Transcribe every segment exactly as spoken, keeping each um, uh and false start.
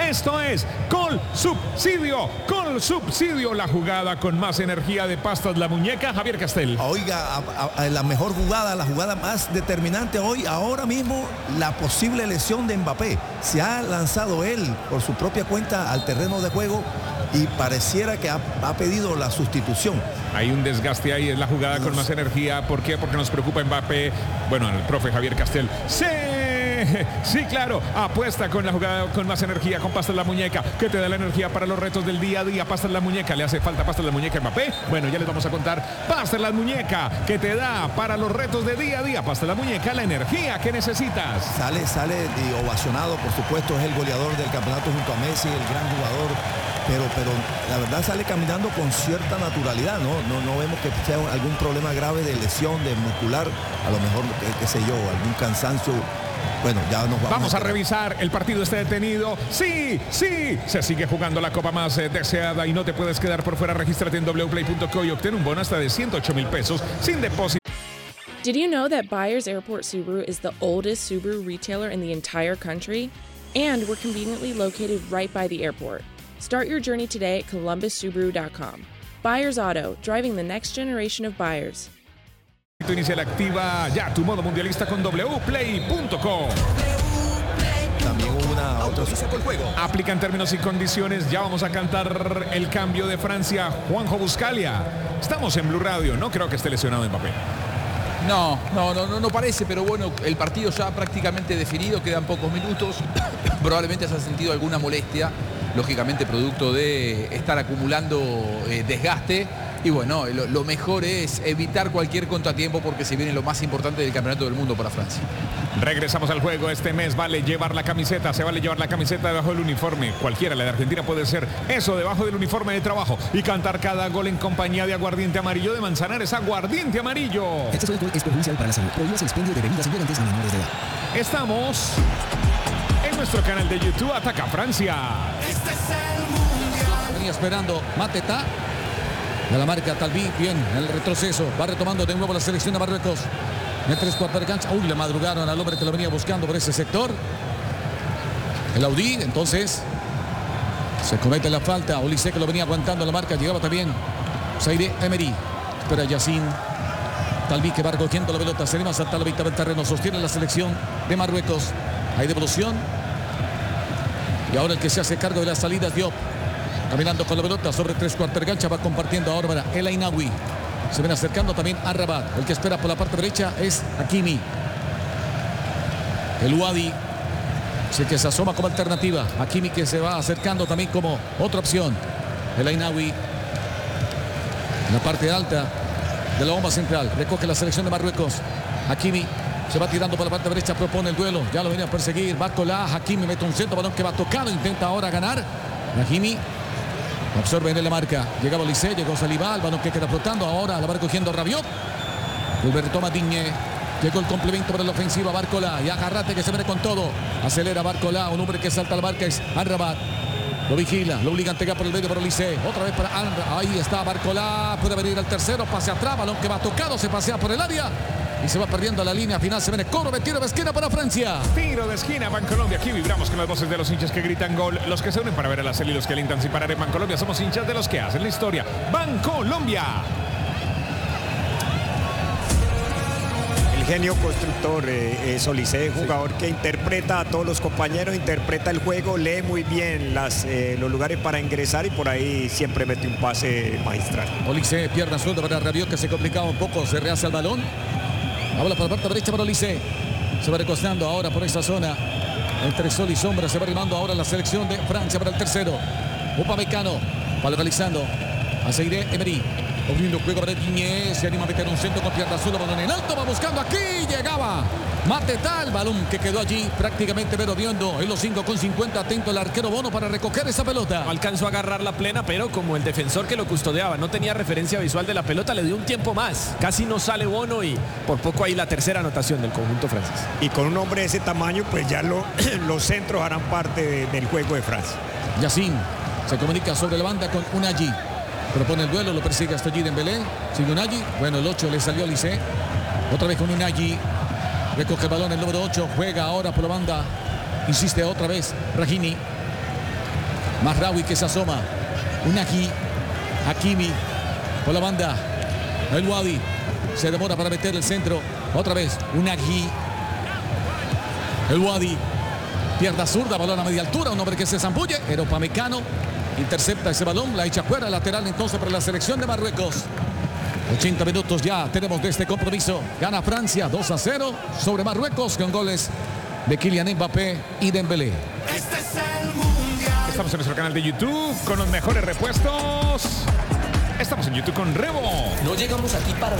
Esto es Col Subsidio. Col Subsidio, la jugada con más energía de Pastas La Muñeca. Javier Castel. Oiga, a, a, a la mejor jugada, la jugada más determinante hoy, ahora mismo, la posible lesión de Mbappé. Se ha lanzado él por su propia cuenta al terreno de juego y pareciera que ha, ha pedido la sustitución. Hay un desgaste ahí, es la jugada con más energía. ¿Por qué? Porque nos preocupa Mbappé. Bueno, el profe Javier Castel. ¡Sí! Sí, claro, apuesta con la jugada con más energía, con Pastas La Muñeca, que te da la energía para los retos del día a día. Pastas La Muñeca, ¿le hace falta Pastas La Muñeca a Mbappé? Bueno, ya les vamos a contar. Pastas La Muñeca, que te da para los retos de día a día. Pastas La Muñeca, la energía que necesitas. Sale, sale y ovacionado, por supuesto, es el goleador del campeonato junto a Messi, el gran jugador. Pero, pero la verdad sale caminando con cierta naturalidad, ¿no? No, no vemos que sea algún problema grave de lesión, de muscular, a lo mejor, qué, qué sé yo, algún cansancio. Bueno, ya nos vamos, vamos a, a revisar. El partido está detenido. Sí, sí. Se sigue jugando la copa más eh, deseada y no te puedes quedar por fuera. Regístrate en w play punto co y obtén un bono hasta de ciento ocho mil pesos sin depósito. Did you know that Byers Airport Subaru is the oldest Subaru retailer in the entire country? And we're conveniently located right by the airport. Start your journey today at columbus subaru dot com. Byers Auto, driving the next generation of buyers. Inicial activa ya tu modo mundialista con w play punto com. También hubo una otra el juego. Aplica en términos y condiciones. Ya vamos a cantar el cambio de Francia. Juanjo Buscalia. Estamos en Blue Radio. No creo que esté lesionado Mbappé. No, no, no, no, no parece, pero bueno, el partido ya prácticamente definido, quedan pocos minutos. Probablemente se ha sentido alguna molestia, lógicamente producto de estar acumulando eh, desgaste. Y bueno, lo, lo mejor es evitar cualquier contratiempo porque se viene lo más importante del campeonato del mundo para Francia. Regresamos al juego. Este mes vale llevar la camiseta, se vale llevar la camiseta debajo del uniforme. Cualquiera, la de Argentina, puede ser eso, debajo del uniforme de trabajo. Y cantar cada gol en compañía de aguardiente amarillo de Manzanares. Aguardiente amarillo. Este alcohol es perjudicial para la salud. Prohíbe el expendio de bebidas embriagantes a menores de edad. Estamos en nuestro canal de YouTube. Ataca Francia. Este es el mundial. Venía esperando Mateta. De la marca Talví, bien, el retroceso. Va retomando de nuevo la selección de Marruecos. En tres cuartos de cancha. Uy, le madrugaron al hombre que lo venía buscando por ese sector. El Audí, entonces. Se comete la falta. Olise que lo venía aguantando la marca. Llegaba también Zaire Emery. Espera Yacine. Talví que va recogiendo la pelota. Se anima a saltar la mitad del terreno. Sostiene la selección de Marruecos. Hay devolución. Y ahora el que se hace cargo de las salidas, Diop. Caminando con la pelota sobre tres cuartos de cancha. Va compartiendo ahora para El Ainaoui. Se ven acercando también a Rabat. El que espera por la parte derecha es Hakimi. El Wadi. Sí, que se asoma como alternativa. Hakimi que se va acercando también como otra opción. El Ainaoui. En la parte alta de la bomba central. Recoge la selección de Marruecos. Hakimi. Se va tirando por la parte derecha. Propone el duelo. Ya lo venía a perseguir. Barcola. Hakimi mete un centro. Balón que va tocado. Intenta ahora ganar. Hakimi. Absorbe en la marca. Llegaba Olise, llegó Saliba, el balón que queda flotando. Ahora la va recogiendo Rabiot. Vuelve retoma Digne. Llegó el complemento para la ofensiva Barcola. Y agarrate que se viene con todo. Acelera Barcola. Un hombre que salta a la marca es Amrabat. Lo vigila, lo obliga a entregar por el medio para Olise. Otra vez para Amrabat. Ahí está Barcola. Puede venir al tercero. Pase atrás. Balón que va tocado. Se pasea por el área. Y se va perdiendo la línea final. Se viene cobro de tiro de esquina para Francia. Tiro de esquina, Bancolombia. Aquí vibramos con las voces de los hinchas que gritan gol. Los que se unen para ver a la serie y los que alientan sin parar en Bancolombia. Somos hinchas de los que hacen la historia. Bancolombia. El genio constructor eh, es Olise, jugador que interpreta a todos los compañeros, interpreta el juego, lee muy bien las, eh, los lugares para ingresar y por ahí siempre mete un pase magistral. Olise, pierna suelta para Rabiot que se complicaba un poco. Se rehace el balón. Habla por la parte derecha para Olise. Se va recostando ahora por esa zona. Entre sol y sombra se va arrimando ahora la selección de Francia para el tercero. Upamecano va localizando a Zaire Emery. Abriendo juego para Digne. Se anima a meter un centro con pierna azul. Balón en alto. Va buscando aquí. Llegaba Mateta. El balón que quedó allí prácticamente merodeando en los cinco con cincuenta. Atento el arquero Bono para recoger esa pelota. No alcanzó a agarrar la plena, pero como el defensor que lo custodiaba no tenía referencia visual de la pelota, le dio un tiempo más. Casi no sale Bono y por poco ahí la tercera anotación del conjunto francés. Y con un hombre de ese tamaño, pues ya lo, los centros harán parte de, del juego de Francia. Yacine se comunica sobre la banda con Unai. Propone el duelo, lo persigue hasta allí Dembélé. Sigue Unai. Bueno, el ocho le salió a Olise. Otra vez con Unai. Recoge el balón el número ocho. Juega ahora por la banda. Insiste otra vez Rahimi. Mazraoui que se asoma. Unagi. Hakimi. Por la banda. El Wadi. Se demora para meter el centro. Otra vez. Unagi. El Wadi. Pierda zurda. Balón a media altura. Un hombre que se zambulle. Era Upamecano. Intercepta ese balón. La echa fuera. Lateral entonces para la selección de Marruecos. ochenta minutos ya tenemos de este compromiso. Gana Francia dos a cero sobre Marruecos con goles de Kylian Mbappé y Dembélé. Este es el mundial. Estamos en nuestro canal de YouTube con los mejores repuestos. Estamos en YouTube con Rebo. No llegamos aquí para...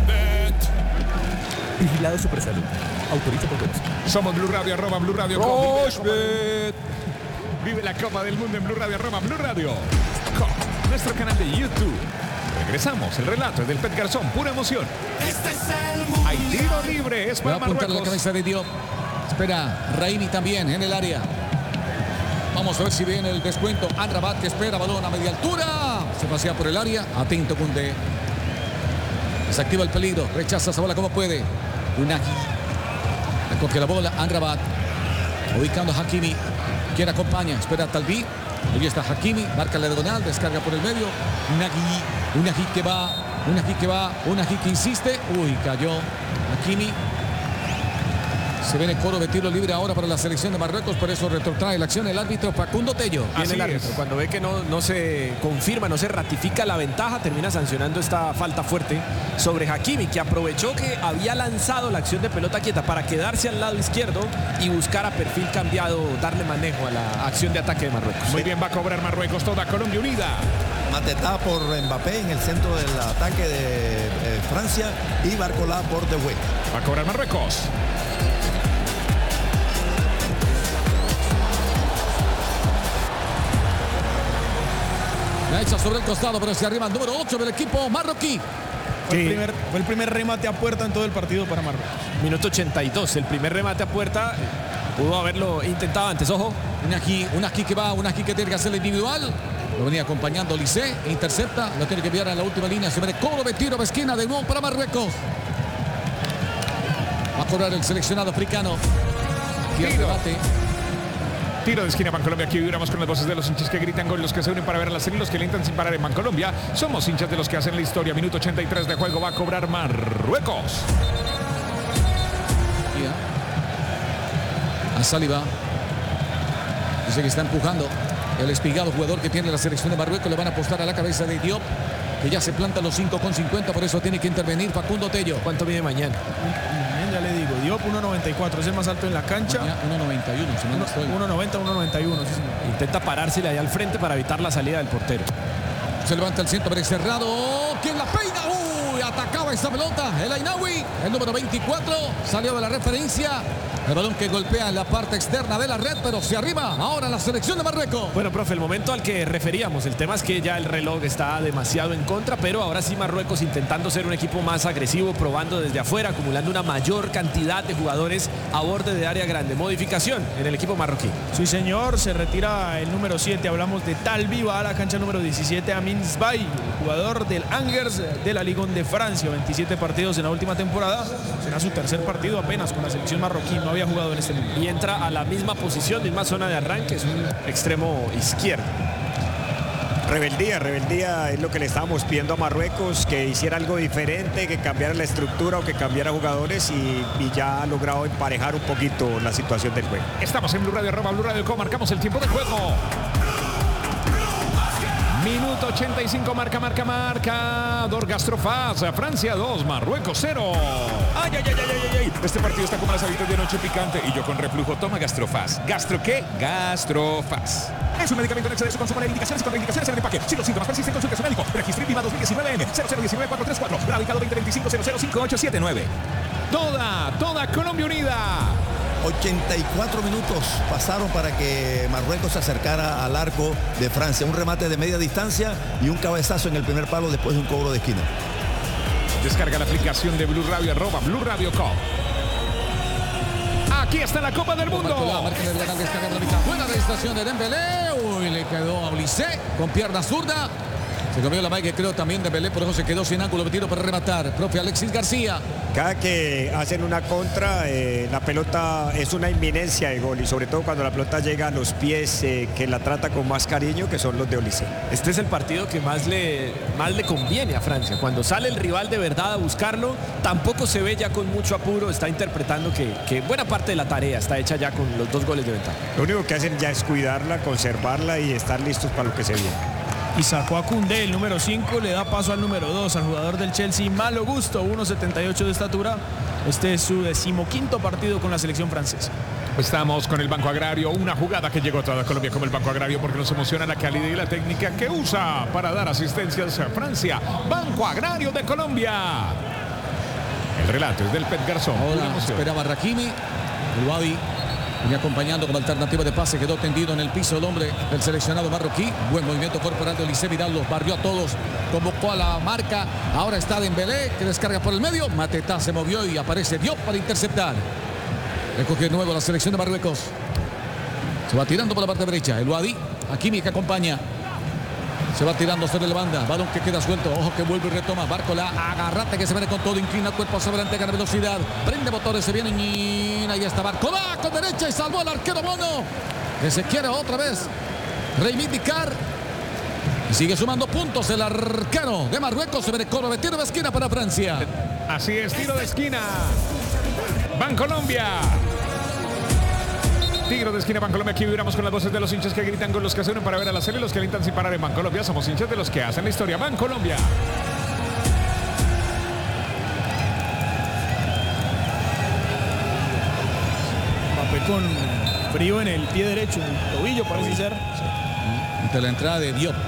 Vigilado Supersalud. Autoriza por todos. Somos Blue Radio, arroba Blue Radio. Rochbet. Vive la Copa del Mundo en Blue Radio, arroba Blue Radio. Com, nuestro canal de YouTube. Regresamos, el relato es del Pet Garzón, pura emoción. Este es el mundial. Hay tiro libre, es Va a para apuntar la Marruecos. cabeza de Diop. Espera Raimi también en el área. Vamos a ver si viene el descuento. Amrabat que espera, balón a media altura. Se pasea por el área. Atento Koundé. Desactiva el peligro. Rechaza esa bola como puede. Unagi. Recoge la bola. Amrabat. Ubicando a Hakimi. Quien acompaña. Espera Talbi. Ahí está Hakimi. Marca la diagonal. Descarga por el medio. Unagi. Unagi que va. Unagi que va. Unagi que insiste. Uy, cayó Hakimi. Se viene coro de tiro libre ahora para la selección de Marruecos, por eso retrotrae la acción el árbitro Facundo Tello. Viene Así el árbitro. es. Cuando ve que no, no se confirma, no se ratifica la ventaja, termina sancionando esta falta fuerte sobre Hakimi, que aprovechó que había lanzado la acción de pelota quieta para quedarse al lado izquierdo y buscar a perfil cambiado, darle manejo a la acción de ataque de Marruecos. Muy bien, va a cobrar Marruecos, toda Colombia unida. Matetá por Mbappé en el centro del ataque de eh, Francia y Barcola por De Gea. Va a cobrar Marruecos. La echa sobre el costado, pero se arriba el número ocho del equipo marroquí. Fue, el primer, fue el primer remate a puerta en todo el partido para Marruecos. Minuto ochenta y dos, el primer remate a puerta. Pudo haberlo intentado antes, ojo. Unagi, Unagi que va, Unagi que tiene que hacer el individual. Lo venía acompañando Lisé, intercepta, lo tiene que enviar a la última línea. Se viene cobro de tiro de esquina de nuevo para Marruecos. Va a cobrar el seleccionado africano. Y el Tiro. rebate. Tiro de esquina Bancolombia. Aquí vibramos con las voces de los hinchas que gritan, con los que se unen para ver la serie y los que lentan sin parar en Bancolombia. Somos hinchas de los que hacen la historia. Minuto ochenta y tres de juego. Va a cobrar Marruecos. A Saliba. Dice que está empujando. El espigado jugador que tiene la selección de Marruecos. Le van a apostar a la cabeza de Diop, que ya se planta los cinco con cincuenta. Por eso tiene que intervenir Facundo Tello. ¿Cuánto mide mañana? Bien, ya le digo, Diop uno noventa y cuatro, es el más alto en la cancha. uno noventa y uno, si mal no estoy. uno noventa, uno noventa y uno, sí, señor. Intenta parársele ahí al frente para evitar la salida del portero. Se levanta el centro, pero es cerrado. ¿Quién la peina? ¡Uy! Atacaba esa pelota. El Ainawi, el número veinticuatro, salió de la referencia. El balón que golpea en la parte externa de la red, pero se arriba ahora la selección de Marruecos. Bueno, profe, el momento al que referíamos, el tema es que ya el reloj está demasiado en contra, pero ahora sí Marruecos intentando ser un equipo más agresivo, probando desde afuera, acumulando una mayor cantidad de jugadores a borde de área grande. Modificación en el equipo marroquí. Sí, señor, se retira el número siete, hablamos de Talbi, va a la cancha número diecisiete, Amin Zbay, jugador del Angers de la Ligue uno de Francia, veintisiete partidos en la última temporada, será su tercer partido apenas con la selección marroquí, no había jugado en este mundo. Y entra a la misma posición, misma zona de arranque, es un extremo izquierdo. Rebeldía, rebeldía es lo que le estábamos pidiendo a Marruecos, que hiciera algo diferente, que cambiara la estructura o que cambiara jugadores y, y ya ha logrado emparejar un poquito la situación del juego. Estamos en Blue Radio, arroba Blue Radio Com. Marcamos el tiempo de juego. Minuto ochenta y cinco, marca, marca, marca. Dor Gastrofaz, Francia dos, Marruecos cero. Ay, ay, ay, ay, ay, ay. Este partido está como las habitas de noche picante y yo con reflujo toma Gastrofaz. ¿Gastro qué? Gastrofaz. Es un medicamento en exceso de consumo de indicaciones y contraindicaciones en el empaque. Si los síntomas persisten, consulte a su médico. Registro INVIMA dos mil diecinueve M cero cero uno nueve cuatro tres cuatro. Radicado veinte veinticinco cero cero cinco ocho siete nueve. Toda, toda Colombia unida. ochenta y cuatro minutos pasaron para que Marruecos se acercara al arco de Francia. Un remate de media distancia y un cabezazo en el primer palo después de un cobro de esquina. Descarga la aplicación de Blue Radio, arroba Blue Radio Com. Aquí está la Copa del Mundo. Buena registración de Dembélé. Uy, le quedó a Olise con pierna zurda. Se comió la Mike, creo también de Belé, por eso se quedó sin ángulo de tiro para rematar. Profe Alexis García. Cada que hacen una contra, eh, la pelota es una inminencia de gol y sobre todo cuando la pelota llega a los pies eh, que la trata con más cariño, que son los de Olise. Este es el partido que más le, más le conviene a Francia. Cuando sale el rival de verdad a buscarlo, tampoco se ve ya con mucho apuro. Está interpretando que, que buena parte de la tarea está hecha ya con los dos goles de ventaja. Lo único que hacen ya es cuidarla, conservarla y estar listos para lo que se viene. Y sacó a Koundé, el número cinco, le da paso al número dos, al jugador del Chelsea, Malo Gusto, uno setenta y ocho de estatura. Este es su decimoquinto partido con la selección francesa. Estamos con el Banco Agrario, una jugada que llegó a toda Colombia como el Banco Agrario porque nos emociona la calidad y la técnica que usa para dar asistencias a Francia. Banco Agrario de Colombia. El relato es del Pet Garzón. Ahora esperaba Hakimi, el Wadi. Y acompañando como alternativa de pase, quedó tendido en el piso el hombre del seleccionado marroquí. Buen movimiento corporal de Olise. Vidal los barrió a todos, convocó a la marca. Ahora está Dembélé, que descarga por el medio. Matetá se movió y aparece Diop para interceptar. Recoge de nuevo la selección de Marruecos. Se va tirando por la parte derecha. El Wadi, Hakimi que acompaña. Se va tirando sobre la banda. Balón que queda suelto. Ojo que vuelve y retoma. Barcola. Agarrate que se viene con todo. Inclina el cuerpo hacia adelante. Gana velocidad. Prende motores. Se viene. Y ahí está Barcola con derecha y salvó al arquero Bono. Que se quiere otra vez reivindicar. Y sigue sumando puntos el arquero de Marruecos. Se viene con de tiro de esquina para Francia. Así es, tiro de esquina. Bancolombia. Tiro de esquina Bancolombia. Aquí vibramos con las voces de los hinchas que gritan, con los que se unen para ver a la serie, los que alientan sin parar en Bancolombia. Somos hinchas de los que hacen la historia. Bancolombia. Mbappé con frío en el pie derecho, en el tobillo parece Uy. ser. Sí. Ante la entrada de Diop.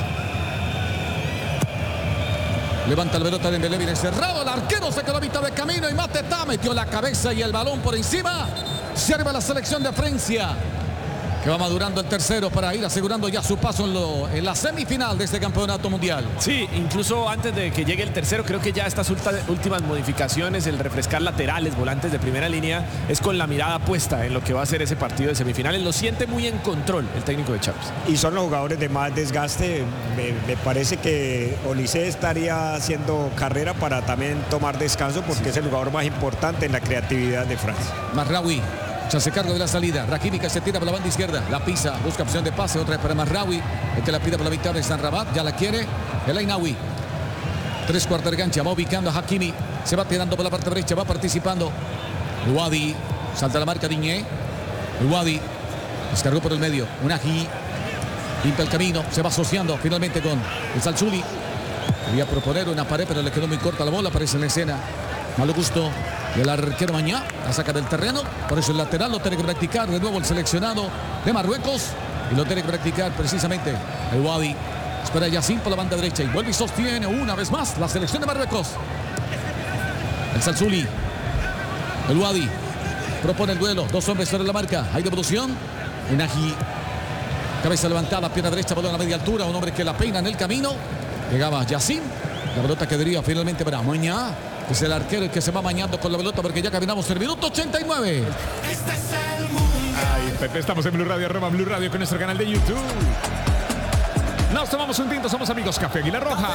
Levanta la pelota de Dembélé, viene cerrado. El arquero se quedó a mitad de camino y Matetá metió la cabeza y el balón por encima. Sirve la selección de Francia, que va madurando el tercero para ir asegurando ya su paso en, lo, en la semifinal de este campeonato mundial. Sí, incluso antes de que llegue el tercero, creo que ya estas últimas modificaciones, el refrescar laterales, volantes de primera línea, es con la mirada puesta en lo que va a ser ese partido de semifinales. Lo siente muy en control el técnico de Champs. Y son los jugadores de más desgaste. Me, me parece que Olise estaría haciendo carrera para también tomar descanso porque sí. es el jugador más importante en la creatividad de Francia. Mazraoui se hace cargo de la salida. Hakimi que se tira por la banda izquierda. La pisa, busca opción de pase. Otra vez para Mazraoui. El que la pide por la mitad de San Rabat. Ya la quiere el Ainaoui. Tres cuartos de cancha. Va ubicando a Hakimi. Se va tirando por la parte derecha. Va participando. Wadi. Salta la marca Diñé. Wadi. Descargó por el medio. Unagi. Limpia el camino. Se va asociando finalmente con el Salzuli. Quería proponer una pared, pero le quedó muy corta la bola. Aparece en la escena. Malo Gusto. Y el arquero Mañá la saca del terreno. Por eso el lateral lo tiene que practicar de nuevo el seleccionado de Marruecos. Y lo tiene que practicar precisamente el Wadi. Espera Yacine por la banda derecha. Y vuelve y sostiene una vez más la selección de Marruecos. El Salzuli. El Wadi. Propone el duelo. Dos hombres sobre la marca. Hay devolución. Enagi. Cabeza levantada. Pierna derecha. Balón a media altura. Un hombre que la peina en el camino. Llegaba Yacine. La pelota quedaría finalmente para Mañá. Que es el arquero el que se va mañando con la pelota porque ya caminamos el minuto ochenta y nueve. Este es el mundial. Ay, Pepe, estamos en Blue Radio, arroba Blue Radio con nuestro canal de YouTube. Nos tomamos un tinto, somos amigos Café Águila Roja.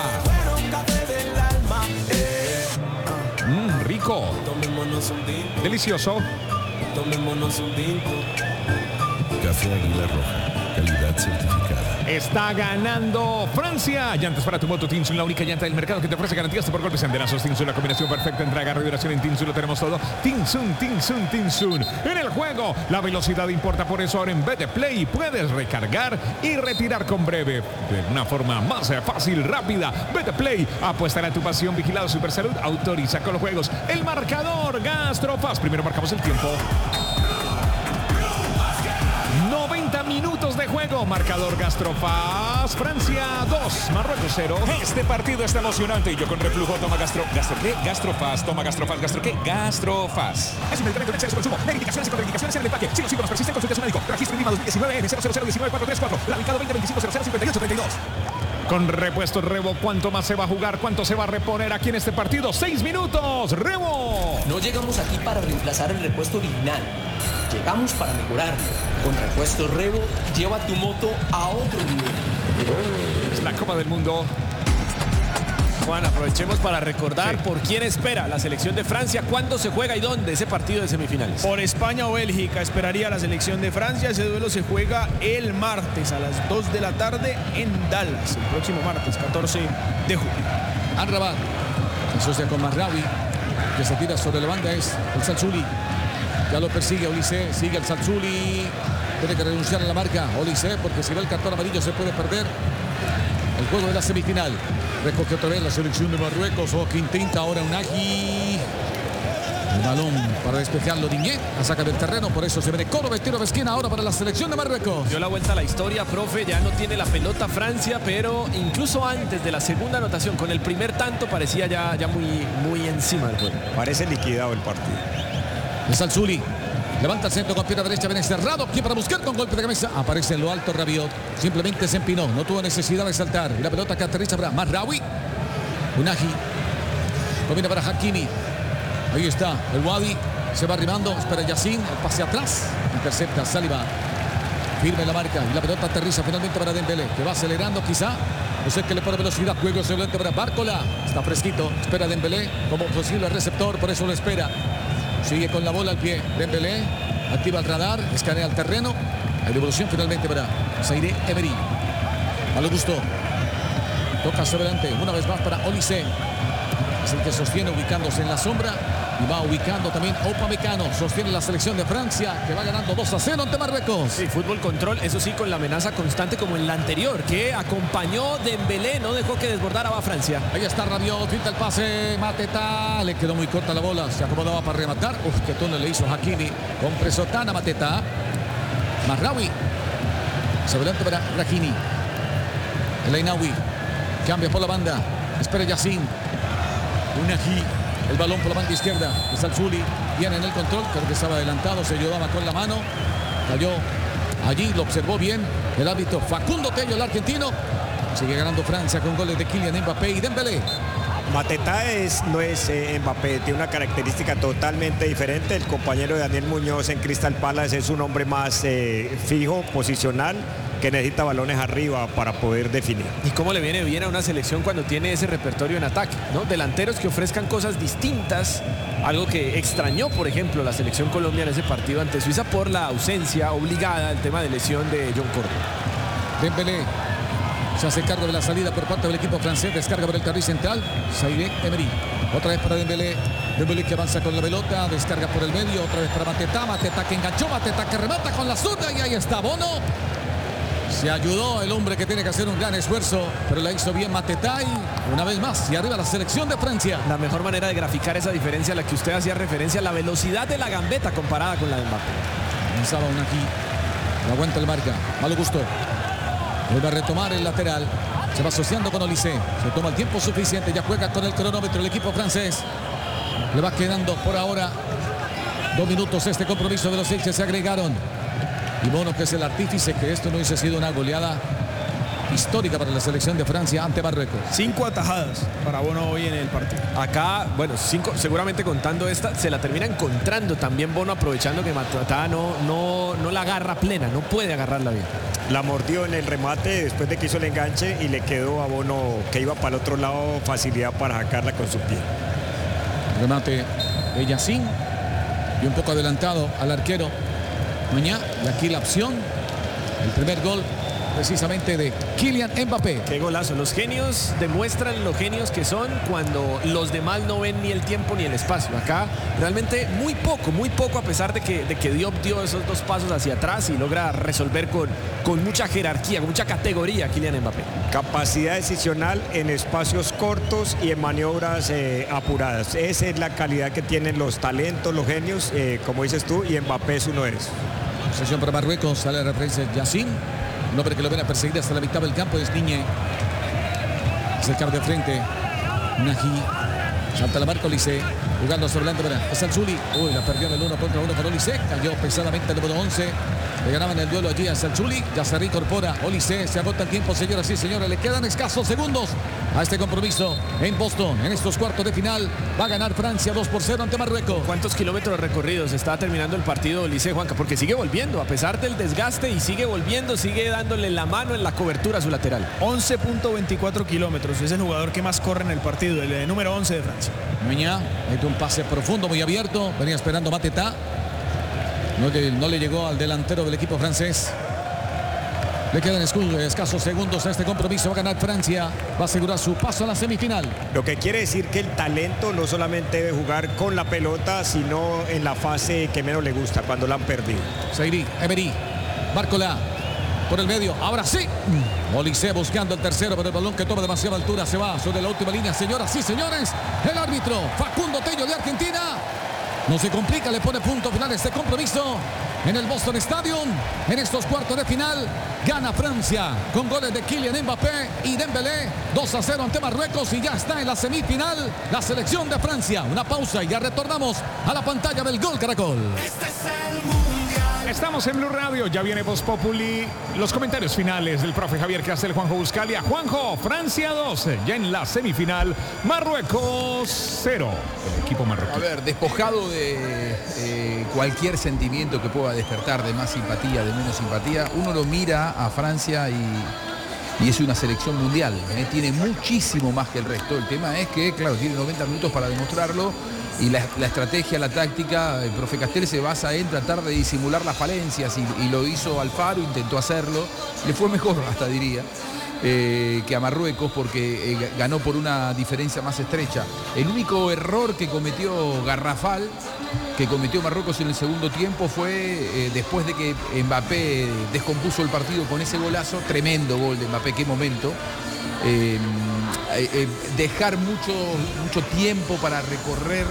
Mmm, rico. Delicioso. Tomémonos un tinto. Café Águila Roja, calidad certificada. Está ganando Francia. Llantas para tu moto Tinsun, la única llanta del mercado que te ofrece garantías por golpes y andenazos. Tinsun, la combinación perfecta entre agarre y duración. En Tinsun lo tenemos todo. Tinsun, Tinsun, Tinsun. En el juego, la velocidad importa. Por eso ahora en B T Play puedes recargar y retirar con breve. De una forma más fácil, rápida. B T Play, apuesta a tu pasión. Vigilado Supersalud, autoriza con los juegos. El marcador Gastrofast. Primero marcamos el tiempo. noventa minutos de juego. Marcador Gastrofast. Francia dos, Marruecos cero. Este partido está emocionante y yo con reflujo toma gastro... ¿Gastro qué? Gastrofast. Toma Gastrofast. ¿Gastro qué? Gastrofast. Es un medicamento de exceso de consumo. Verificaciones y contraindicaciones en el empaque. Si los síntomas persisten, consulte a su médico. Registro Lima dos mil diecinueve N cero cero cero uno nueve cuatro tres cuatro. Radicado veinte veinticinco cero cero cincuenta y ocho treinta y dos. Con repuestos Rebo, ¿cuánto más se va a jugar? ¿Cuánto se va a reponer aquí en este partido? Seis minutos. Rebo. No llegamos aquí para reemplazar el repuesto original. llegamos para mejorar. Con Repuestos Revo, lleva tu moto a otro nivel. Es la Copa del Mundo. Juan, aprovechemos para recordar sí. por quién espera la selección de Francia, cuándo se juega y dónde ese partido de semifinales. Por España o Bélgica esperaría la selección de Francia. Ese duelo se juega el martes a las dos de la tarde en Dallas, el próximo martes, catorce de julio. Amrabat asocia con Mazraoui, que se tira sobre la banda, es el Salzuli. Ya lo persigue Olise, sigue el Salzuli. Tiene que renunciar a la marca Olise, porque si ve el cartón amarillo se puede perder el juego de la semifinal. Recoge otra vez la selección de Marruecos. O Quintinta, ahora Unagi. El balón para despejarlo Diñé. La saca del terreno, por eso se viene Córdoba, tiro de esquina ahora para la selección de Marruecos. Dio la vuelta a la historia, profe. Ya no tiene la pelota Francia, pero incluso antes de la segunda anotación, con el primer tanto, parecía ya, ya muy, muy encima del juego. Parece liquidado el partido. Es Alzuli. Levanta el centro con pierna derecha, viene cerrado aquí para buscar con golpe de cabeza. Aparece en lo alto Rabiot. Simplemente se empinó, no tuvo necesidad de saltar. Y la pelota que aterriza para Mazraoui. Unagi. Combina para Hakimi. Ahí está el Wadi. Se va arrimando. Espera Yacine. El pase atrás. Intercepta Saliba. Firme la marca. Y la pelota aterriza finalmente para Dembélé, que va acelerando quizá. No sé qué le pone velocidad. Juego excelente para Bárcola. Está fresquito. Espera Dembélé como posible receptor. Por eso lo espera. Sigue con la bola al pie. Dembélé activa el radar, escanea el terreno. Hay devolución finalmente para Zaire Emery. A lo gusto. Toca hacia adelante. Una vez más para Olise. Es el que sostiene ubicándose en la sombra. Y va ubicando también Upamecano. Sostiene la selección de Francia, que va ganando dos a cero ante Marruecos. Sí, fútbol control, eso sí, con la amenaza constante como en la anterior, que acompañó Dembélé, no dejó que desbordara a Francia. Ahí está Rabiot, finta el pase, Mateta, le quedó muy corta la bola, se acomodaba para rematar. Uf, qué túnel le hizo Hakimi. Con Presotana, Mateta. Mazraoui. Se adelante para Rahini. El Ainaoui. Cambia por la banda. Espera Yacine. Unagi. El balón por la banda izquierda. Es Alzuli. Viene en el control. Creo que estaba adelantado. Se ayudaba con la mano. Cayó allí. Lo observó bien el árbitro Facundo Tello, el argentino. Sigue ganando Francia con goles de Kylian Mbappé y Dembélé. Mateta es, no es eh, Mbappé, tiene una característica totalmente diferente. El compañero de Daniel Muñoz en Crystal Palace es un hombre más eh, fijo, posicional, que necesita balones arriba para poder definir. Y cómo le viene bien a una selección cuando tiene ese repertorio en ataque, ¿no? Delanteros que ofrezcan cosas distintas, algo que extrañó, por ejemplo, la selección colombiana en ese partido ante Suiza por la ausencia obligada, el tema de lesión de John Córdoba. Dembélé se hace cargo de la salida por parte del equipo francés, descarga por el carril central, Zaire Emery. Otra vez para Dembélé, Dembélé que avanza con la pelota, descarga por el medio, otra vez para Mateta, Mateta que enganchó, Mateta que remata con la zurda y ahí está Bono. Se ayudó el hombre que tiene que hacer un gran esfuerzo, pero la hizo bien Mateta y una vez más, y arriba la selección de Francia. La mejor manera de graficar esa diferencia a la que usted hacía referencia, la velocidad de la gambeta comparada con la de Mbappé. Comenzaba una aquí, lo aguanta el marca, malo gusto. Vuelve a retomar el lateral. Se va asociando con Olise. Se toma el tiempo suficiente. Ya juega con el cronómetro el equipo francés. Le va quedando por ahora dos minutos este compromiso de los seis que se agregaron. Y Bono, que es el artífice, que esto no hubiese sido una goleada histórica para la selección de Francia ante Marruecos. Cinco atajadas para Bono hoy en el partido. Acá, bueno, cinco, seguramente contando esta, se la termina encontrando también Bono, aprovechando que Mateta no, no, no la agarra plena, no puede agarrarla bien. La mordió en el remate después de que hizo el enganche y le quedó a Bono, que iba para el otro lado, facilidad para sacarla con su pie. Remate de Yacine y un poco adelantado al arquero Mañá. Y aquí la opción, el primer gol precisamente de Kylian Mbappé. Qué golazo. Los genios demuestran lo genios que son cuando los demás no ven ni el tiempo ni el espacio. Acá realmente muy poco, muy poco, a pesar de que, de que Diop dio esos dos pasos hacia atrás y logra resolver con, con mucha jerarquía, con mucha categoría Kylian Mbappé. Capacidad decisional en espacios cortos y en maniobras eh, apuradas. Esa es la calidad que tienen los talentos, los genios, eh, como dices tú, y Mbappé es uno de esos. Sesión para Marruecos, sale la referencia Yacine. Un hombre que lo ven a perseguir hasta la mitad del campo es Diñé. Acercar de frente. Nagy. Salta la marca Olise. Jugando sobre adelante para Salzuli. Uy, la perdió en el uno contra uno con Olise. Cayó pesadamente el número once. Le ganaban el duelo allí a Salchuli. Ya se reincorpora Olise. Se agota el tiempo, señoras y señores. Le quedan escasos segundos a este compromiso en Boston. En estos cuartos de final va a ganar Francia dos por cero ante Marruecos. ¿Cuántos kilómetros recorridos está terminando el partido Olise, Juanca? Porque sigue volviendo, a pesar del desgaste, y sigue volviendo, sigue dándole la mano en la cobertura a su lateral. once punto veinticuatro kilómetros. Es el jugador que más corre en el partido, el número once de Francia. Meñá mete un pase profundo, muy abierto. Venía esperando Mateta. No le, no le llegó al delantero del equipo francés. Le quedan escasos segundos a este compromiso. Va a ganar Francia. Va a asegurar su paso a la semifinal. Lo que quiere decir que el talento no solamente debe jugar con la pelota, sino en la fase que menos le gusta, cuando la han perdido. Seiri, Emery, Barcola. Por el medio, ahora sí. Olise buscando el tercero, pero el balón que toma demasiada altura se va sobre la última línea. Señoras y señores, el árbitro Facundo Tello de Argentina. No se complica, le pone punto final a este compromiso en el Boston Stadium. En estos cuartos de final gana Francia con goles de Kylian Mbappé y Dembélé. dos a cero ante Marruecos y ya está en la semifinal la selección de Francia. Una pausa y ya retornamos a la pantalla del Gol Caracol. Este es el Mundial. Estamos en Blue Radio, ya viene Voz Populi. Los comentarios finales del profe Javier Castel, Juanjo Buscalia. Juanjo, Francia dos, ya en la semifinal, Marruecos cero. El equipo marroquí. A ver, despojado de eh, cualquier sentimiento que pueda despertar, de más simpatía, de menos simpatía, uno lo mira a Francia y, y es una selección mundial. ¿eh? Tiene muchísimo más que el resto. El tema es que, claro, tiene noventa minutos para demostrarlo. Y la, la estrategia, la táctica, el profe Castel se basa en tratar de disimular las falencias y, y lo hizo Alfaro, intentó hacerlo, le fue mejor hasta diría, eh, que a Marruecos porque eh, ganó por una diferencia más estrecha. El único error que cometió garrafal, que cometió Marruecos en el segundo tiempo fue eh, después de que Mbappé descompuso el partido con ese golazo, tremendo gol de Mbappé, qué momento. Eh, eh, eh, dejar mucho, mucho tiempo para recorrer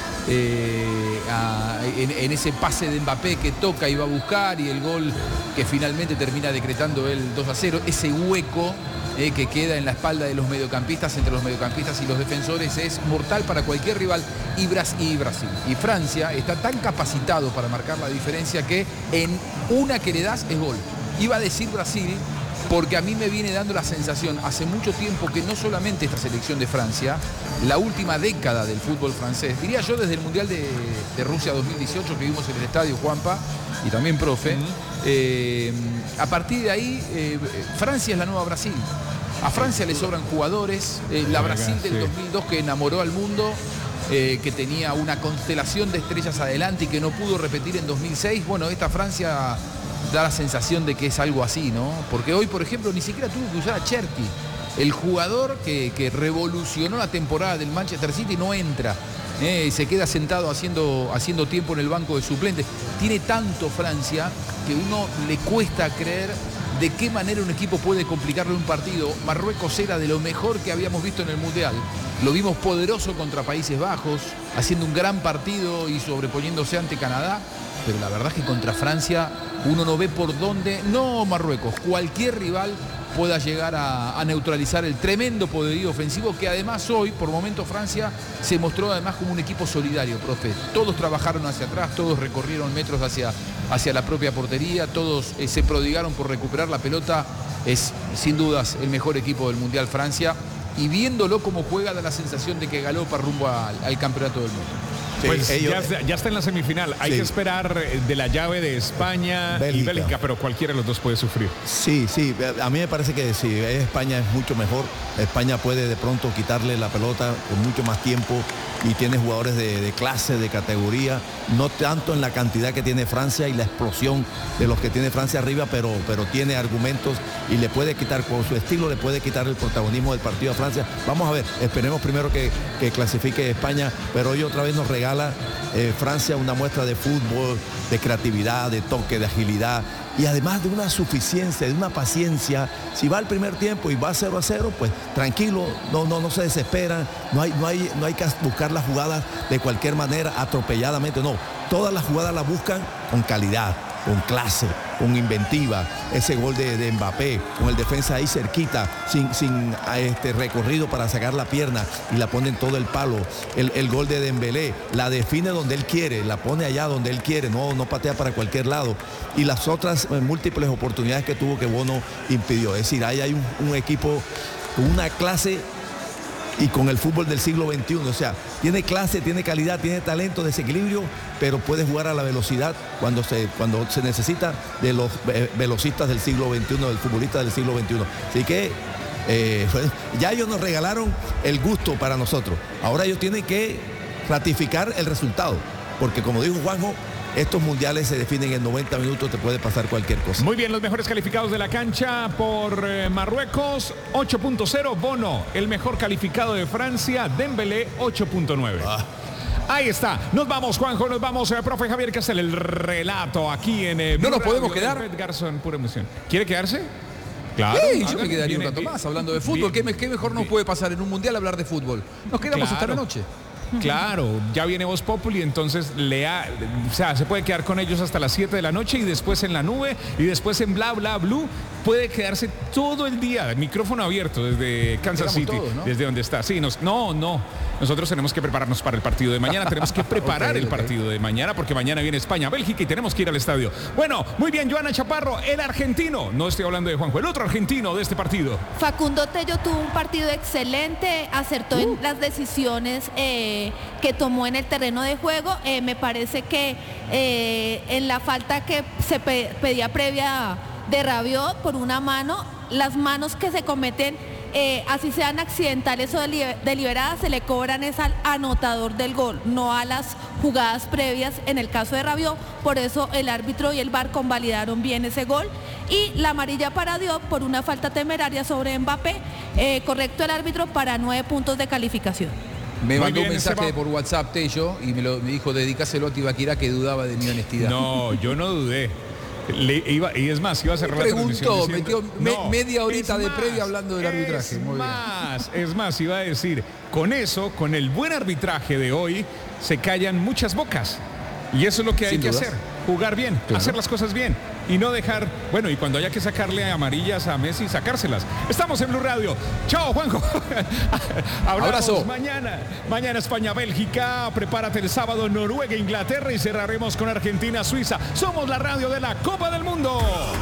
eh, a, en, en ese pase de Mbappé que toca y va a buscar, y el gol que finalmente termina decretando el dos a cero, ese hueco eh, que queda en la espalda de los mediocampistas, entre los mediocampistas y los defensores, es mortal para cualquier rival. Y, Bras y Brasil y Francia está tan capacitado para marcar la diferencia que en una que le das es gol. Iba a decir Brasil, porque a mí me viene dando la sensación hace mucho tiempo que no solamente esta selección de Francia, la última década del fútbol francés, diría yo desde el Mundial de, de Rusia dos mil dieciocho que vimos en el estadio, Juanpa, y también profe, uh-huh. eh, a partir de ahí eh, Francia es la nueva Brasil. A Francia le sobran jugadores, eh, la Brasil del dos mil dos que enamoró al mundo, eh, que tenía una constelación de estrellas adelante y que no pudo repetir en dos mil seis, bueno, esta Francia da la sensación de que es algo así, ¿no? Porque hoy, por ejemplo, ni siquiera tuvo que usar a Cherki. El jugador que, que revolucionó la temporada del Manchester City no entra. Eh, se queda sentado haciendo, haciendo tiempo en el banco de suplentes. Tiene tanto Francia que uno le cuesta creer de qué manera un equipo puede complicarle un partido. Marruecos era de lo mejor que habíamos visto en el Mundial. Lo vimos poderoso contra Países Bajos, haciendo un gran partido y sobreponiéndose ante Canadá. Pero la verdad es que contra Francia uno no ve por dónde, no Marruecos, cualquier rival pueda llegar a, a neutralizar el tremendo poderío ofensivo que además hoy, por momentos, Francia se mostró además como un equipo solidario, profe. Todos trabajaron hacia atrás, todos recorrieron metros hacia, hacia la propia portería, todos eh, se prodigaron por recuperar la pelota. Es sin dudas el mejor equipo del Mundial Francia, y viéndolo como juega da la sensación de que galopa rumbo al, al campeonato del mundo. Sí, pues ellos, ya, ya está en la semifinal. Hay sí. que esperar de la llave de España Bélgica. y Bélgica, pero cualquiera de los dos puede sufrir. Sí, sí. A mí me parece que si España es mucho mejor. España puede de pronto quitarle la pelota con mucho más tiempo y tiene jugadores de, de clase, de categoría, no tanto en la cantidad que tiene Francia y la explosión de los que tiene Francia arriba, pero, pero tiene argumentos y le puede quitar, con su estilo, le puede quitar el protagonismo del partido a Francia. Vamos a ver, esperemos primero que, que clasifique España, pero hoy otra vez nos regala eh, Francia una muestra de fútbol, de creatividad, de toque, de agilidad, y además de una suficiencia, de una paciencia. Si va al primer tiempo y va cero a cero, pues tranquilo, no, no, no se desesperan, no hay, no hay, no hay que buscar las jugadas de cualquier manera, atropelladamente, no. Todas las jugadas las buscan con calidad, con clase, con inventiva. Ese gol de, de Mbappé, con el defensa ahí cerquita, sin, sin este recorrido para sacar la pierna y la pone en todo el palo. El, el gol de Dembélé, la define donde él quiere, la pone allá donde él quiere, no, no patea para cualquier lado. Y las otras eh, múltiples oportunidades que tuvo que Bono impidió. Es decir, ahí hay un, un equipo con una clase y con el fútbol del siglo veintiuno, o sea, tiene clase, tiene calidad, tiene talento, desequilibrio, pero puede jugar a la velocidad cuando se, cuando se necesita de los eh, velocistas del siglo veintiuno, del futbolista del siglo veintiuno. Así que eh, ya ellos nos regalaron el gusto para nosotros. Ahora ellos tienen que ratificar el resultado, porque como dijo Juanjo, estos mundiales se definen en noventa minutos, te puede pasar cualquier cosa. Muy bien, los mejores calificados de la cancha por eh, Marruecos, ocho punto cero, Bono, el mejor calificado de Francia, Dembélé, ocho punto nueve. Ah. Ahí está, nos vamos, Juanjo, nos vamos, eh, profe Javier Castel, el relato aquí en... Eh, ¿No nos podemos quedar? Red Garzón, pura emoción. ¿Quiere quedarse? Claro. Sí, yo me quedaría un rato más hablando de fútbol. ¿Qué, me, ¿Qué mejor nos puede pasar en un mundial hablar de fútbol? Nos quedamos Claro. hasta la noche. Claro, ya viene Voz Populi, entonces le ha, o sea, se puede quedar con ellos hasta las siete de la noche y después en la nube y después en Bla Bla Blue. Puede quedarse todo el día, el micrófono abierto desde Kansas City, todos, ¿no? Desde donde está. Sí, nos, no, no. Nosotros tenemos que prepararnos para el partido de mañana. Tenemos que preparar okay, el okay. partido de mañana porque mañana viene España, Bélgica y tenemos que ir al estadio. Bueno, muy bien, Joana Chaparro, el argentino. No estoy hablando de Juanjo, el otro argentino de este partido. Facundo Tello tuvo un partido excelente, acertó uh. en las decisiones eh, que tomó en el terreno de juego. Eh, me parece que eh, en la falta que se pe pedía previa de Rabiot por una mano, las manos que se cometen, eh, así sean accidentales o deliberadas, se le cobran es al anotador del gol, no a las jugadas previas en el caso de Rabiot. Por eso el árbitro y el V A R convalidaron bien ese gol. Y la amarilla para Diop por una falta temeraria sobre Mbappé, eh, correcto el árbitro para nueve puntos de calificación. Me mandó un mensaje por WhatsApp Tello y me, lo, me dijo dedicáselo a Tibaquira, que dudaba de mi honestidad. No, yo no dudé. Le iba, y es más, iba a cerrar la transmisión. Diciendo, metió me, no, media horita de más, previa hablando del arbitraje. Es Muy más, bien. es más, iba a decir, con eso, con el buen arbitraje de hoy, se callan muchas bocas. Y eso es lo que hay Sin que dudas. hacer, jugar bien, claro. hacer las cosas bien y no dejar, bueno, y cuando haya que sacarle amarillas a Messi, sacárselas. Estamos en Blue Radio. Chao, Juanjo. Abrazo. Mañana, mañana España-Bélgica, prepárate el sábado Noruega-Inglaterra y cerraremos con Argentina-Suiza. Somos la radio de la Copa del Mundo.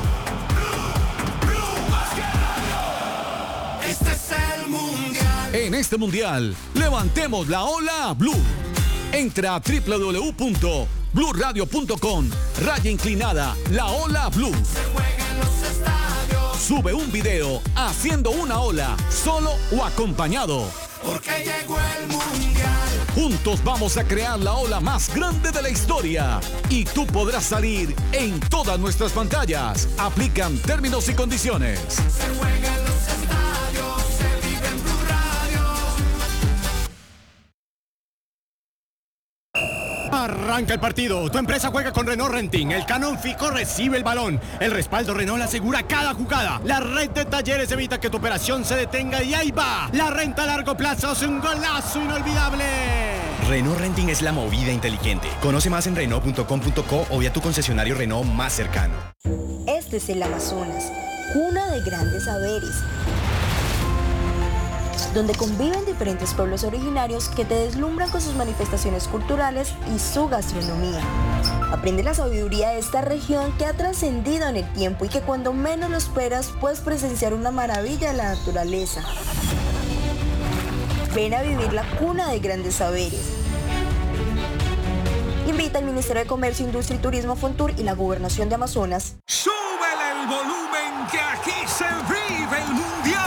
Este es el mundial. En este mundial, levantemos la ola Blue. Entra a doble u doble u doble u punto blue radio punto com, raya inclinada, la ola Blue. Se juega en los estadios. Sube un video haciendo una ola, solo o acompañado. Porque llegó el mundial. Juntos vamos a crear la ola más grande de la historia. Y tú podrás salir en todas nuestras pantallas. Aplican términos y condiciones. Se juega en los estadios. Se vive en Blue Radio. Arranca el partido. Tu empresa juega con Renault Renting. El Canon Fico recibe el balón. El respaldo Renault asegura cada jugada. La red de talleres evita que tu operación se detenga y ahí va. La renta a largo plazo es un golazo inolvidable. Renault Renting es la movida inteligente. Conoce más en renault punto com punto co o vía tu concesionario Renault más cercano. Este es el Amazonas, cuna de grandes saberes, donde conviven diferentes pueblos originarios que te deslumbran con sus manifestaciones culturales y su gastronomía. Aprende la sabiduría de esta región que ha trascendido en el tiempo y que cuando menos lo esperas puedes presenciar una maravilla de la naturaleza. Ven a vivir la cuna de grandes saberes. Invita al Ministerio de Comercio, Industria y Turismo, Fontur y la Gobernación de Amazonas. ¡Súbele el volumen que aquí se vive el mundial!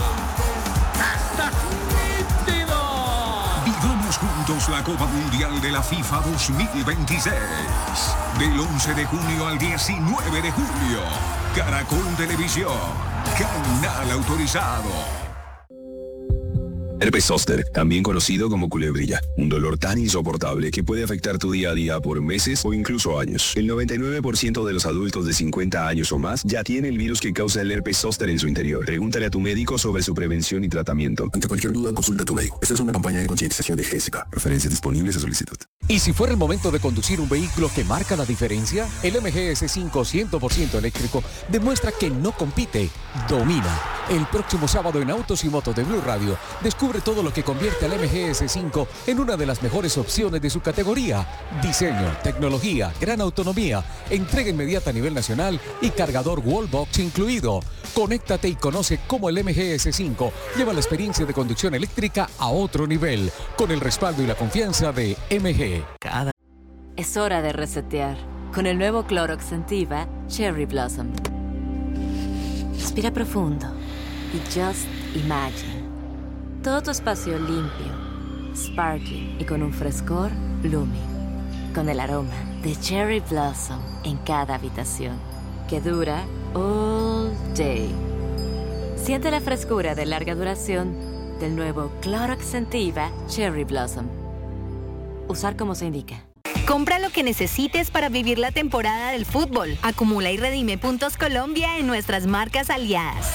Vivamos juntos la Copa Mundial de la FIFA dos mil veintiséis. Del once de junio al diecinueve de julio. Caracol Televisión. Canal autorizado. Herpes zóster, también conocido como culebrilla. Un dolor tan insoportable que puede afectar tu día a día por meses o incluso años. El noventa y nueve por ciento de los adultos de cincuenta años o más ya tiene el virus que causa el herpes zóster en su interior. Pregúntale a tu médico sobre su prevención y tratamiento. Ante cualquier duda, consulta a tu médico. Esta es una campaña de concientización de G S K. Referencias disponibles a solicitud. ¿Y si fuera el momento de conducir un vehículo que marca la diferencia? El M G S cinco cien por ciento eléctrico demuestra que no compite, domina. El próximo sábado en Autos y Motos de Blue Radio, descubre todo lo que convierte al M G S cinco en una de las mejores opciones de su categoría. Diseño, tecnología, gran autonomía, entrega inmediata a nivel nacional y cargador Wallbox incluido. Conéctate y conoce cómo el M G S cinco lleva la experiencia de conducción eléctrica a otro nivel, con el respaldo y la confianza de M G. Cada... Es hora de resetear con el nuevo Clorox Sentiva Cherry Blossom. Respira profundo y just imagine todo tu espacio limpio, sparkling y con un frescor blooming, con el aroma de Cherry Blossom en cada habitación que dura all day. Siente la frescura de larga duración del nuevo Clorox Sentiva Cherry Blossom. Usar como se indica. Compra lo que necesites para vivir la temporada del fútbol. Acumula y redime puntos Colombia en nuestras marcas aliadas.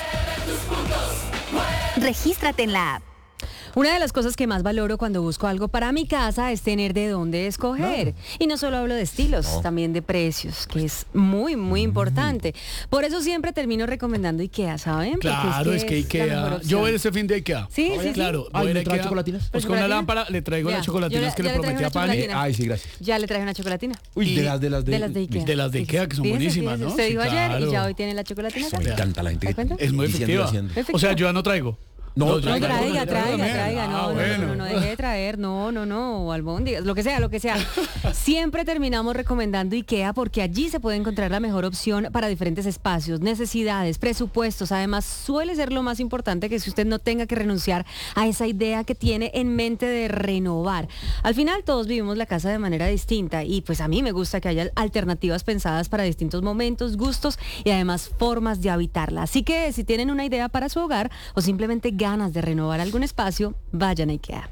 Regístrate en la app. Una de las cosas que más valoro cuando busco algo para mi casa es tener de dónde escoger. No. Y no solo hablo de estilos, no. también de precios, que es muy, muy mm. importante. Por eso siempre termino recomendando IKEA, ¿saben? Claro, es que, es que IKEA. Yo voy este fin de IKEA. Sí, sí, claro. sí. Voy ¿le trae chocolatinas? Pues con una lámpara le traigo ya. las chocolatinas ya, que le prometí a Pani. Ay, sí, gracias. Ya le traje una chocolatina. Uy, de las de las de, de las de IKEA. De las de IKEA, que son fíjese, buenísimas, fíjese. ¿no? Usted dijo sí, ayer claro. y ya hoy tiene la chocolatina. Me encanta la gente. Es muy efectiva. O sea, yo ya no traigo. No, no, traiga, traiga, traiga, traiga, no, ah, bueno. no, no, no, deje de traer, no, no, no, albóndigas, lo que sea, lo que sea. Siempre terminamos recomendando IKEA porque allí se puede encontrar la mejor opción para diferentes espacios, necesidades, presupuestos. Además, suele ser lo más importante que si usted no tenga que renunciar a esa idea que tiene en mente de renovar. Al final, todos vivimos la casa de manera distinta y pues a mí me gusta que haya alternativas pensadas para distintos momentos, gustos y además formas de habitarla. Así que si tienen una idea para su hogar o simplemente ganas de renovar algún espacio, vayan a IKEA.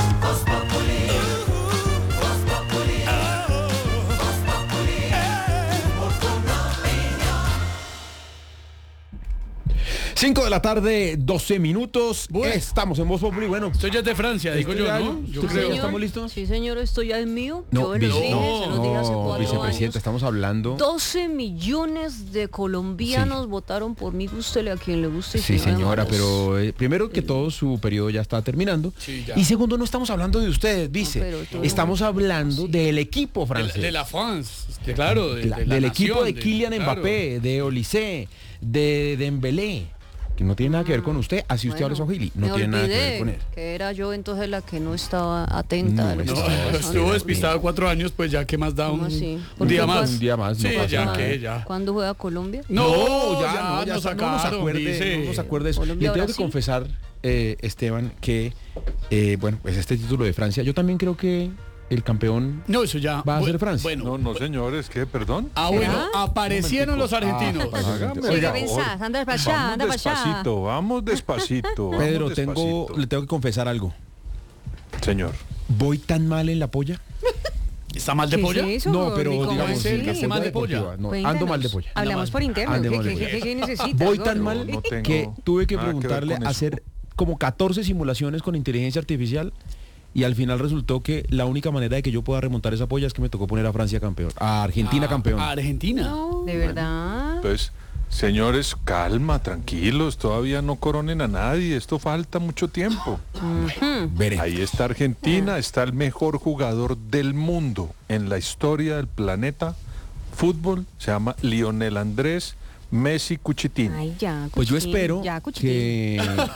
cinco de la tarde, doce minutos. Bueno. Estamos en Voz Populi. Bueno, esto ya es de Francia, digo yo, ¿no? Yo sí, creo. Señor. ¿Estamos listos? Sí, señor, esto ya es mío. No, yo lo dije, no, se lo dije hace cuatro vicepresidente, años. estamos hablando. doce millones de colombianos sí. votaron por mí, gústele a quien le guste. Sí, señora, pero eh, primero que todo su periodo ya está terminando. Sí, ya. Y segundo, no estamos hablando de ustedes, dice. No, estamos hablando sí. del equipo francés. De, de la France, que claro. De, la, de la del nación, equipo de Kylian de, Mbappé, claro. de Olise, de Dembélé. Que no tiene nada que ver con usted, así usted bueno, habla Swahili, no tiene nada que ver con él. Que era yo entonces la que no estaba atenta. No, no, no, estuvo despistado cuatro años, pues ya que más da un, un día más. Un día más, sí, no ya nada. que ya. ¿Cuándo juega Colombia? No, no ya, ya, no, ya nos sacaron, no nos acuerde, dice. no nos acuerde eso. Le tengo Brasil. que confesar, eh, Esteban, que eh, bueno, pues este título de Francia, yo también creo que el campeón no, eso ya va a ser Francia. Bueno, no, no, señores, ¿qué? Perdón. Ah, bueno, aparecieron los argentinos. Ah, Oiga, ¿qué pensás? Anda para allá, anda para allá. Despacito, vamos despacito. Vamos Pedro, despacito. tengo, le tengo que confesar algo. Señor. ¿Voy tan mal en la polla? ¿Está mal de polla? Es eso, no, pero digamos, sí, ¿está mal de polla? No, ando mal de polla. Hablamos por interno. ¿Qué, qué, qué, qué necesitas? Voy tan mal no, no que tuve que preguntarle que hacer como catorce simulaciones con inteligencia artificial. Y al final resultó que la única manera de que yo pueda remontar esa polla es que me tocó poner a Francia campeón, a Argentina ah, campeón. ¿A Argentina? No, ¿de verdad? Pues, señores, calma, tranquilos, todavía no coronen a nadie, esto falta mucho tiempo. Uh-huh. Ahí está Argentina, está el mejor jugador del mundo en la historia del planeta fútbol, se llama Lionel Andrés Messi Cuchitín. Ay, ya, pues yo espero ya, que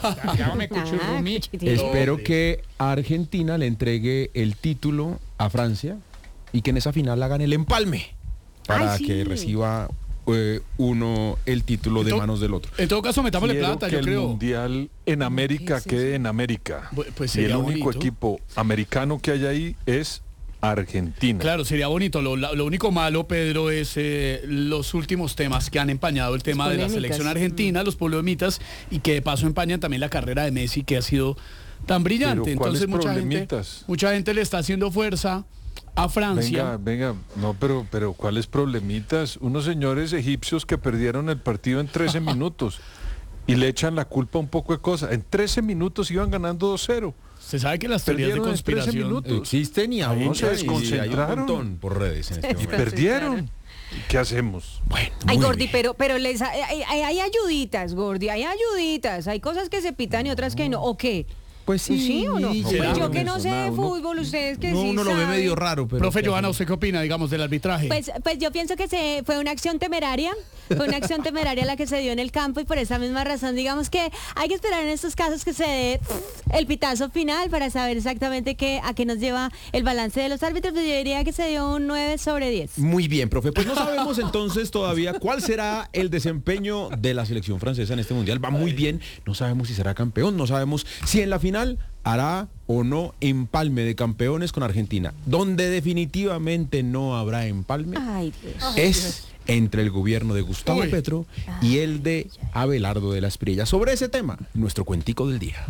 ah, espero que Argentina le entregue el título a Francia y que en esa final hagan el empalme para Ay, sí. que reciba eh, uno el título de manos del otro. En todo caso, metámosle Quiero plata, que yo el creo. mundial en América sí, quede sí. en América. Pues y el único bonito. equipo americano que hay ahí es Argentina. Claro, sería bonito. Lo, lo único malo, Pedro, es eh, los últimos temas que han empañado el tema de la selección argentina, los problemitas, y que de paso empañan también la carrera de Messi, que ha sido tan brillante. Entonces mucha gente, mucha gente le está haciendo fuerza a Francia. Venga, venga, no, pero, pero ¿cuáles problemitas? Unos señores egipcios que perdieron el partido en trece minutos y le echan la culpa a un poco de cosas. En trece minutos iban ganando dos cero. Se sabe que las teorías de conspiración existen y aún se desconcentraron. Hay un montón por redes en este Y momento. perdieron. ¿Qué hacemos? Bueno, Ay, Gordi, pero, pero les, hay, hay- hay ayuditas, Gordi, hay ayuditas. Hay cosas que se pitan y otras que no. ¿O qué? Pues sí, ¿Sí o no? sí, Pues claro, yo que eso, no sé de nada, uno- fútbol, ustedes que no, sí uno lo ve saben. medio raro, pero... Profe ¿qué Johanna, hacemos? ¿usted qué opina, digamos, del arbitraje? Pues, pues yo pienso que se fue una acción temeraria, fue una acción temeraria la que se dio en el campo y por esa misma razón, digamos que hay que esperar en estos casos que se dé el pitazo final para saber exactamente qué, a qué nos lleva el balance de los árbitros, pero yo diría que se dio un nueve sobre diez. Muy bien, profe. Pues no sabemos entonces todavía cuál será el desempeño de la selección francesa en este mundial. Va muy bien. No sabemos si será campeón, no sabemos si en la final hará o no empalme de campeones con Argentina. Donde definitivamente no habrá empalme Ay, Dios. es entre el gobierno de Gustavo Uy. Petro y el de Abelardo de las Priellas. Sobre ese tema, nuestro cuentico del día.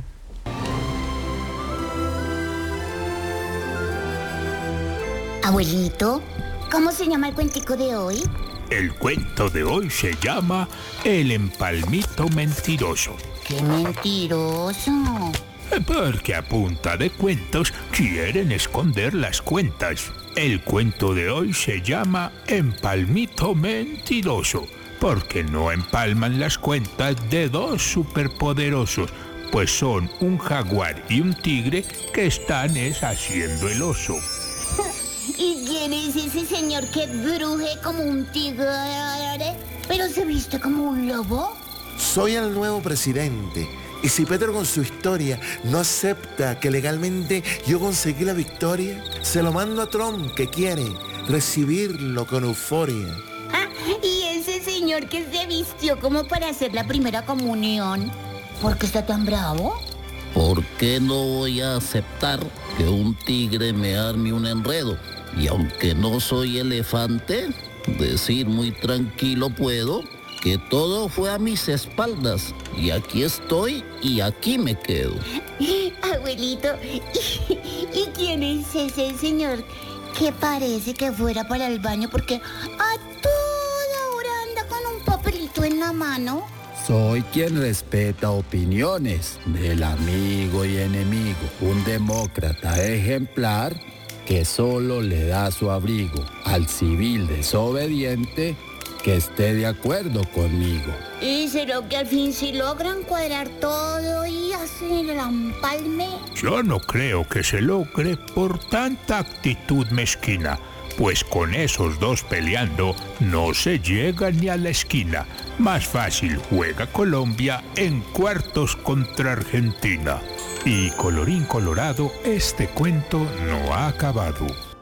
Abuelito, ¿cómo se llama el cuentico de hoy? El cuento de hoy se llama El empalmito mentiroso. ¡Qué mentiroso! Porque a punta de cuentos quieren esconder las cuentas. El cuento de hoy se llama Empalmito mentiroso, porque no empalman las cuentas de dos superpoderosos, pues son un jaguar y un tigre que están es haciendo el oso. ¿Y quién es ese señor que bruje como un tigre, pero se viste como un lobo? Soy el nuevo presidente. Y si Petro con su historia no acepta que legalmente yo conseguí la victoria, se lo mando a Trump, que quiere recibirlo con euforia. Ah, y ese señor que se vistió como para hacer la primera comunión, ¿por qué está tan bravo? ¿Por qué no voy a aceptar que un tigre me arme un enredo? Y aunque no soy elefante, decir muy tranquilo puedo que todo fue a mis espaldas. Y aquí estoy y aquí me quedo. Abuelito, ¿y, y quién es ese señor que parece que fuera para el baño porque a toda hora anda con un papelito en la mano? Soy quien respeta opiniones del amigo y enemigo, un demócrata ejemplar que solo le da su abrigo al civil desobediente que esté de acuerdo conmigo. ¿Y será que al fin sí logran cuadrar todo y hacen el empalme? Yo no creo que se logre por tanta actitud mezquina, pues con esos dos peleando no se llega ni a la esquina. Más fácil juega Colombia en cuartos contra Argentina. Y colorín colorado, este cuento no ha acabado.